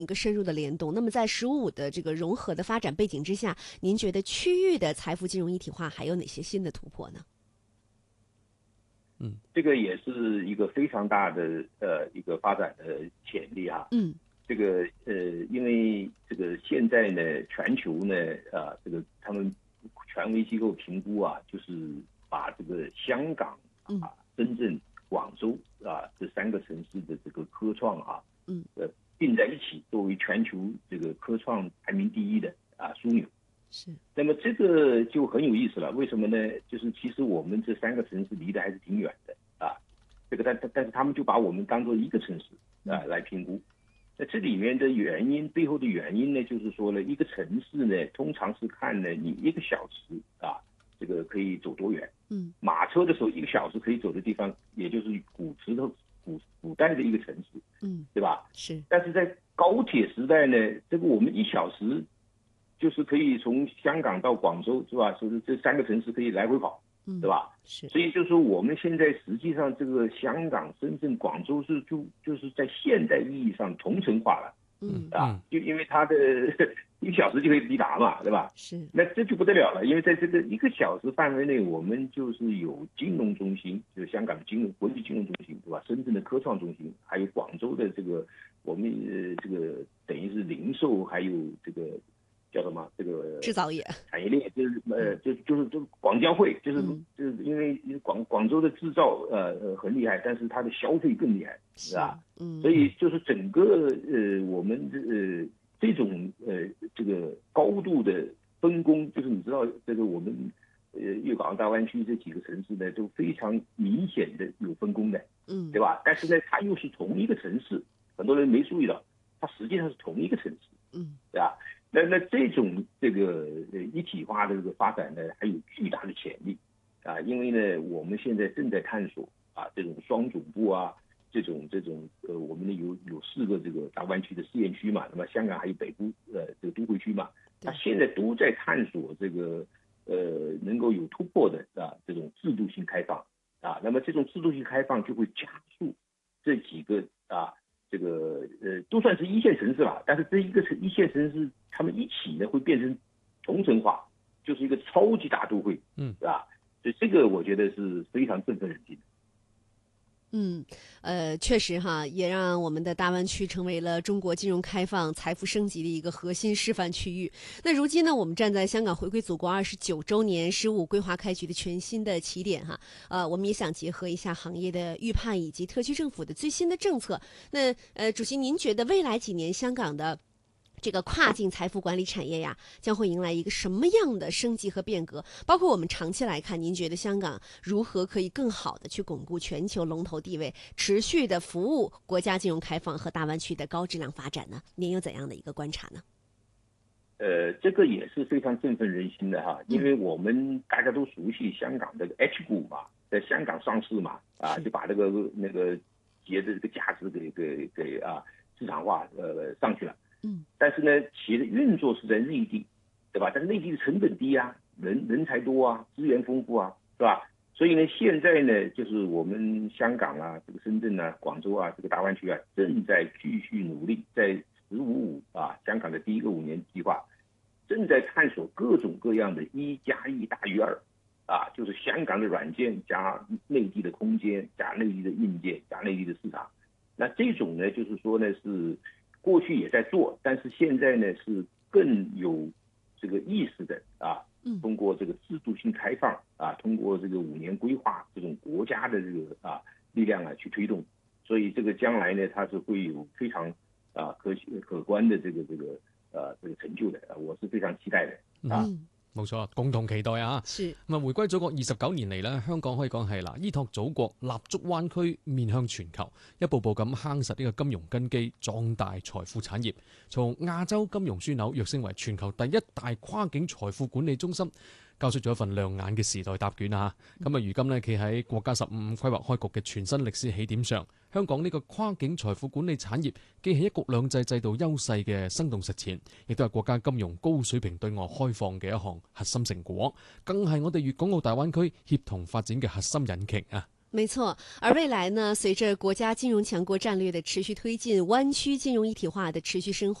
一个深入的联动。那么在“十五五”的这个融合的发展背景之下，您觉得区域的财富金融一体化还有哪些新的突破呢？ 这个也是一个非常大的一个发展的潜力哈。这个因为这个现在呢，全球呢这个他们权威机构评估啊，就是把这个香港深圳、广州这3个城市的这个科创并在一起，作为全球这个科创排名第一的枢纽。 是。 那么这个就很有意思了，为什么呢？就是其实我们这3个城市离得还是挺远的这个但是他们就把我们当做一个城市来评估。那这里面的背后的原因呢，就是说呢，一个城市呢，通常是看呢你1个小时这个可以走多远。马车的时候1个小时可以走的地方，也就是古代的一个城市，对吧？ 是。 但是在高铁时代呢，这个我们1小时就是可以从香港到广州，是吧？所以这3个城市可以来回跑，对吧？ 是。 所以就是说，我们现在实际上这个香港、深圳、广州就是在现代意义上同城化了，就因为它的1个小时就可以抵达嘛，对吧？ 是。 那这就不得了了，因为在这个1个小时范围内，我们就是有金融中心，就是香港的国际金融中心，对吧？深圳的科创中心，还有广州的这个我们这个等于是零售，还有这个叫什么？这个制造业产业链，就是广交会，就是因为广州的制造很厉害，但是它的消费更厉害，是吧？所以就是整个我们这种这个高度的分工，就是你知道这个我们粤港澳大湾区这几个城市呢，都非常明显的有分工的，对吧？但是呢，它又是同一个城市，很多人没注意到，它实际上是同一个城市，对吧？那这种这个一体化的这个发展呢，还有巨大的潜力因为呢，我们现在正在探索这种双总部这种我们有4个这个大湾区的试验区嘛，那么香港还有北部这个都会区嘛，它现在都在探索这个能够有突破的这种制度性开放那么这种制度性开放就会加速这几个这个都算是1线城市了，但是这1线城市他们一起呢会变成同城化，就是一个超级大都会，是吧？所以这个我觉得是非常振奋人心的。 确实哈，也让我们的大湾区成为了中国金融开放、财富升级的一个核心示范区域。那如今呢，我们站在香港回归祖国29周年“15规划开局的全新的起点哈，我们也想结合一下行业的预判以及特区政府的最新的政策。那主席，您觉得未来几年香港的这个跨境财富管理产业呀，将会迎来一个什么样的升级和变革？包括我们长期来看，您觉得香港如何可以更好的去巩固全球龙头地位，持续的服务国家金融开放和大湾区的高质量发展呢？您有怎样的一个观察呢？ 这个也是非常振奋人心的哈，因为我们大家都熟悉香港的 H 股嘛，在香港上市嘛，就把那个企业的这个价值给市场化上去了。但是呢，企业的运作是在内地，对吧？但是内地的成本低人才多资源丰富是吧？所以呢，现在呢，就是我们香港这个深圳广州这个大湾区正在继续努力，在“15+5”香港的第1个5年计划，正在探索各种各样的1+1大于2就是香港的软件加内地的空间加内地的硬件加内地的市场。那这种呢，就是说呢是过去也在做，但是现在呢是更有这个意识的通过这个制度性开放通过这个5年规划这种国家的这个力量去推动，所以这个将来呢它是会有非常可观的这个成就的我是非常期待的冇錯，共同期待是咁回歸祖國29年嚟呢，香港可以講係依託祖國，立足灣區，面向全球，一步步咁夯實呢個金融根基，壯大財富產業，從亞洲金融樞紐躍升為全球第1大跨境財富管理中心，交出咗一份亮眼嘅時代答卷咁如今呢，企喺國家15規劃開局嘅全新歷史起點上，香港呢個跨境財富管理產業既係一國兩制制度優勢嘅生動實踐，亦都係國家金融高水平對外開放嘅一項核心成果，更係我哋粵港澳大灣區協同發展嘅核心引擎没错，而未来呢，随着国家金融强国战略的持续推进，湾区金融一体化的持续深化。